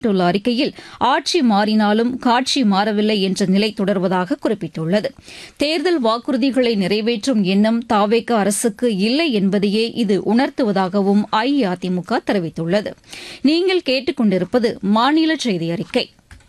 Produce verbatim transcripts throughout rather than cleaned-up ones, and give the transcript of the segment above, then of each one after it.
உள்ள அறிக்கையில் ஆட்சி மாறினாலும் காட்சி மாறவில்லை என்ற நிலை தொடர்வதாக குறிப்பிட்டுள்ளது. தேர்தல் வாக்குறுதிகளை நிறைவேற்றும் எண்ணம் தாவேகா அரசுக்கு இல்லை என்பதையே இது உணர்த்துவதாகவும் அஇஅதிமுக தெரிவித்துள்ளது. நீங்கள் கேட்டுக் கொண்டிருப்பது மாநில செய்தி அறிக்கை.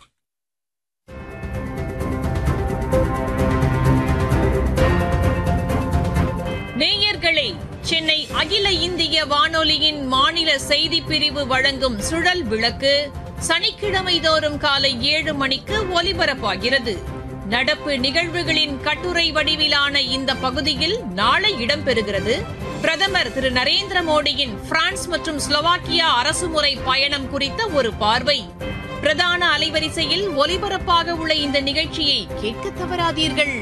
நேயர்களே, சென்னை அகில இந்திய வானொலியின் மாநில செய்திப் பிரிவு வழங்கும் சுழல் விளக்கு சனிக்கிழமை தோறும் காலை ஏழு மணிக்கு ஒலிபரப்பாகிறது. நடப்பு நிகழ்வுகளின் கட்டுரை வடிவிலான இந்த பகுதியில் நாளை இடம்பெறுகிறது. பிரதமர் திரு நரேந்திர மோடியின் பிரான்ஸ் மற்றும் ஸ்லோவாக்கியா அரசுமுறை பயணம் குறித்த ஒரு பார்வை. பிரதான அலைவரிசையில் ஒலிபரப்பாக உள்ள இந்த நிகழ்ச்சியை கேட்க தவறாதீர்கள்.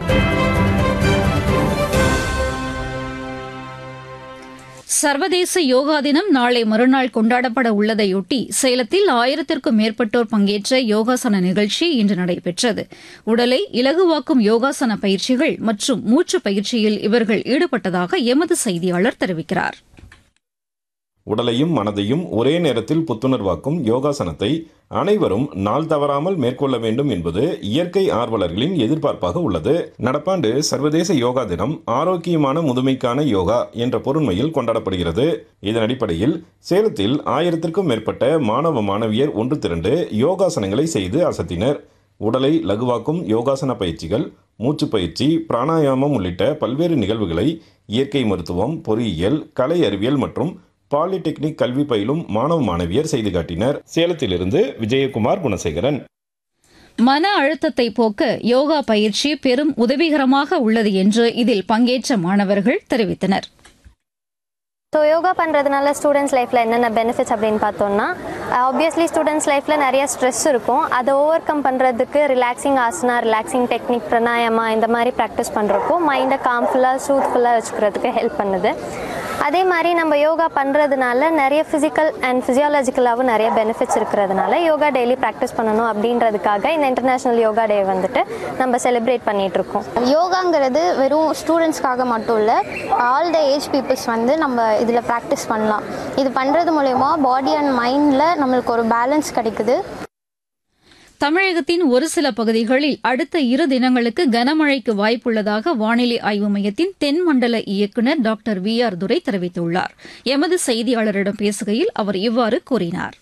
சர்வதேச யோகா தினம் நாளை மறுநாள் கொண்டாடப்பட உள்ளதையொட்டி சேலத்தில் ஆயிரத்திற்கும் மேற்பட்டோர் பங்கேற்ற யோகாசன நிகழ்ச்சி இன்று நடைபெற்றது. உடலை இலகுவாக்கும் யோகாசன பயிற்சிகள் மற்றும் மூச்சு பயிற்சியில் இவர்கள் ஈடுபட்டதாக எமது செய்தியாளர் தெரிவிக்கிறார். உடலையும் மனதையும் ஒரே நேரத்தில் புத்துணர்வாக்கும் யோகாசனத்தை அனைவரும் நாள் தவறாமல் மேற்கொள்ள வேண்டும் என்பது இயற்கை ஆர்வலர்களின் எதிர்பார்ப்பாக உள்ளது. நடப்பாண்டு சர்வதேச யோகா தினம் ஆரோக்கியமான முதுமைக்கான யோகா என்ற பொருண்மையில் கொண்டாடப்படுகிறது. இதன் அடிப்படையில் சேலத்தில் ஆயிரத்திற்கும் மேற்பட்ட மாணவ மாணவியர் ஒன்று திரண்டு யோகாசனங்களை செய்து அசத்தினர். உடலை லகுவாக்கும் யோகாசன பயிற்சிகள், மூச்சு பயிற்சி, பிராணாயாமம் உள்ளிட்ட பல்வேறு நிகழ்வுகளை இயற்கை மருத்துவம், பொறியியல், கலை அறிவியல் மற்றும் பாலிடெக்னிக் கல்வி பயிலும் மாணவ மாணவியர் செய்து காட்டினர். சேலத்திலிருந்து விஜயகுமார் குணசேகரன். மன அழுத்தத்தை போக்க யோகா பயிற்சி பெரும் உதவிகரமாக உள்ளது என்று இதில் பங்கேற்ற மாணவர்கள் தெரிவித்தனர். ஸோ யோகா பண்ணுறதுனால ஸ்டூடெண்ட்ஸ் லைஃப்பில் என்னென்ன பெனிஃபிட்ஸ் அப்படின்னு பார்த்தோம்னா, ஆப்வியஸ்லி ஸ்டூடெண்ட்ஸ் லைஃப்பில் நிறைய ஸ்ட்ரெஸ் இருக்கும். அதை ஓவர் கம் பண்ணுறதுக்கு relaxing asana, relaxing technique, pranayama இந்த மாதிரி ப்ராக்டிஸ் பண்ணுறப்போ மைண்டை காம்ஃபுல்லாக சூத்ஃபுல்லாக வச்சுக்கிறதுக்கு ஹெல்ப் பண்ணுது. அதே மாதிரி நம்ம யோகா பண்ணுறதுனால நிறைய ஃபிசிக்கல் அண்ட் ஃபிசியாலஜிக்கலாகவும் நிறைய பெனிஃபிட்ஸ் இருக்கிறதுனால யோகா டெய்லி ப்ராக்டிஸ் பண்ணணும் அப்படின்றதுக்காக இந்த இன்டர்நேஷ்னல் யோகா டே வந்துட்டு நம்ம செலிப்ரேட் பண்ணிகிட்ருக்கோம். யோகாங்கிறது வெறும் ஸ்டூடெண்ட்ஸ்க்காக மட்டும் இல்லை, ஆல் த ஏஜ் பீப்புள்ஸ் வந்து நம்ம இதில் ப்ராக்டிஸ் பண்ணலாம். இது பண்ணுறது மூலயமா பாடி அண்ட் மைண்டில் நம்மளுக்கு ஒரு பேலன்ஸ் கிடைக்குது. தமிழகத்தின் ஒரு சில பகுதிகளில் அடுத்த இரு தினங்களுக்கு கனமழைக்கு வாய்ப்புள்ளதாக வானிலை ஆய்வு மையத்தின் தென்மண்டல இயக்குநர் டாக்டர் வி ஆர் துரை தெரிவித்துள்ளார். எமது செய்தியாளரிடம் பேசுகையில் அவர் இவ்வாறு கூறினார்.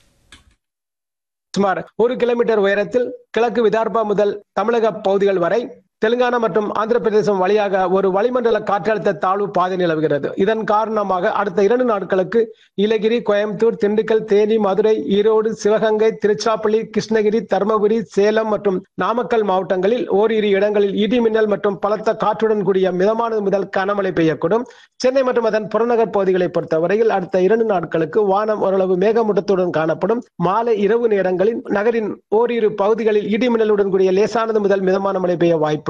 சுமார் ஒரு கிலோமீட்டர் உயரத்தில் கிழக்கு விதர்பா முதல் தமிழக பகுதிகள் வரை தெலுங்கானா மற்றும் ஆந்திர பிரதேசம் வழியாக ஒரு வளிமண்டல காற்றழுத்த தாழ்வு பாதை நிலவுகிறது. இதன் காரணமாக அடுத்த இரண்டு நாட்களுக்கு நீலகிரி, கோயம்புத்தூர், திண்டுக்கல், தேனி, மதுரை, ஈரோடு, சிவகங்கை, திருச்சிராப்பள்ளி, கிருஷ்ணகிரி, தருமபுரி, சேலம் மற்றும் நாமக்கல் மாவட்டங்களில் ஓரிரு இடங்களில் இடி மின்னல் மற்றும் பலத்த காற்றுடன் கூடிய மிதமானது முதல் கனமழை பெய்யக்கூடும். சென்னை மற்றும் அதன் புறநகர் பகுதிகளை பொறுத்தவரையில் அடுத்த இரண்டு நாட்களுக்கு வானம் ஓரளவு மேகமூட்டத்துடன் காணப்படும். மாலை இரவு நேரங்களில் நகரின் ஓரிரு பகுதிகளில் இடி மின்னலுடன் கூடிய லேசானது முதல் மிதமான மழை பெய்ய வாய்ப்புள்ளது.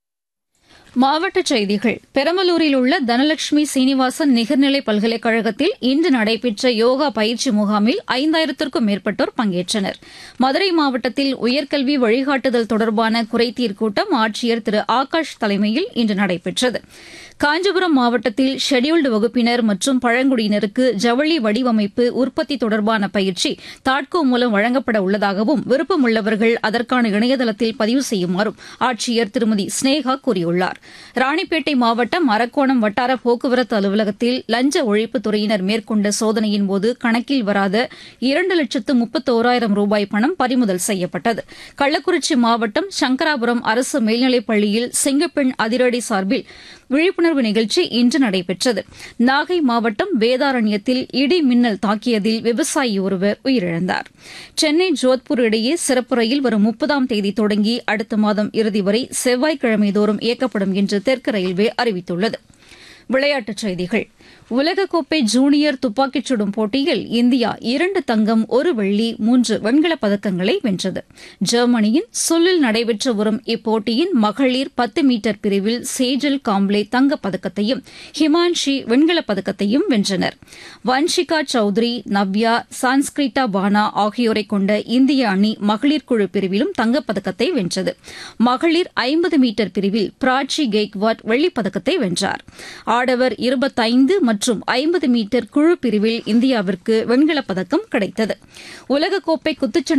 மாவட்டச் செய்திகள். பெரம்பலூரில் உள்ள தனலட்சுமி சீனிவாசன் நிகர்நிலை பல்கலைக்கழகத்தில் இன்று நடைபெற்ற யோகா பயிற்சி முகாமில் ஐந்தாயிரத்திற்கும் மேற்பட்டோர் பங்கேற்றனர். மதுரை மாவட்டத்தில் உயர்கல்வி வழிகாட்டுதல் தொடர்பான குறைதீர் கூட்டம் ஆட்சியர் திரு ஆகாஷ் தலைமையில் இன்று நடைபெற்றது. காஞ்சிபுரம் மாவட்டத்தில் ஷெட்யூல்டு வகுப்பினர் மற்றும் பழங்குடியினருக்கு ஜவுளி வடிவமைப்பு, உற்பத்தி தொடர்பான பயிற்சி தாட்கோ மூலம் வழங்கப்பட உள்ளதாகவும் விருப்பமுள்ளவர்கள் அதற்கான இணையதளத்தில் பதிவு செய்யுமாறும் ஆட்சியர் திருமதி ஸ்னேகா கூறியுள்ளார். ராணிப்பேட்டை மாவட்டம் அரக்கோணம் வட்டார போக்குவரத்து அலுவலகத்தில் லஞ்ச ஒழிப்புத்துறையினர் மேற்கொண்ட சோதனையின்போது கணக்கில் வராத இரண்டு லட்சத்து முப்பத்தோராயிரம் ரூபாய் பணம் பறிமுதல் செய்யப்பட்டது. கள்ளக்குறிச்சி மாவட்டம் சங்கராபுரம் அரசு மேல்நிலைப் பள்ளியில் செங்கப்பெண் அதிரடி சார்பில் விழிப்புணர்வு நிகழ்ச்சி இன்று நடைபெற்றது. நாகை மாவட்டம் வேதாரண்யத்தில் இடி மின்னல் தாக்கியதில் விவசாயி ஒருவர் உயிரிழந்தார். சென்னை ஜோத்பூர் இடையே சிறப்பு ரயில் வரும் முப்பதாம் தேதி தொடங்கி அடுத்த மாதம் இறுதி வரை செவ்வாய்க்கிழமை தோறும் இயக்கப்படும் என்று தெற்கு ரயில்வே அறிவித்துள்ளது. விளையாட்டுச் செய்திகள். உலகக்கோப்பை ஜூனியர் துப்பாக்கிச் சுடும் போட்டியில் இந்தியா இரண்டு தங்கம், ஒரு வெள்ளி, மூன்று வெண்கலப் பதக்கங்களை வென்றது. ஜெர்மனியின் சுல்லில் நடைபெற்று வரும் இப்போட்டியின் மகளிர் பத்து மீட்டர் பிரிவில் சேஜல் காம்ப்ளே தங்கப் பதக்கத்தையும் ஹிமான்ஷி வெண்கலப் பதக்கத்தையும் வென்றனர். வன்ஷிகா சௌத்ரி, நவ்யா, சான்ஸ்கிரிட்டா பானா ஆகியோரை கொண்ட இந்திய அணி மகளிர் குழு பிரிவிலும் தங்கப்பதக்கத்தை வென்றது. மகளிர் ஐம்பது மீட்டர் பிரிவில் பிராச்சி கெய்க்வாட் வெள்ளிப் பதக்கத்தை வென்றார். ஆடவர் இருபத்தைந்து மற்றும் மற்றும் ஐம்பது மீட்டர் குழு பிரிவில் இந்தியாவிற்கு வெண்கலப் பதக்கம் கிடைத்தது. உலகக்கோப்பை குத்துச்சண்டை